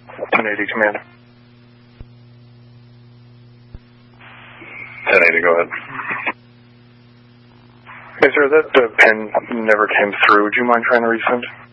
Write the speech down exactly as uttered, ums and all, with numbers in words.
ten eighty, command. ten eighty, go ahead. Hey, sir, that uh, pin never came through. Would you mind trying to resend?